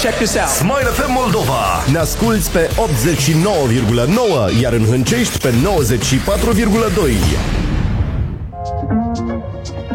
check this out. Smile FM Moldova. Ne asculți pe 89,9, iar în Hâncești pe 94,2.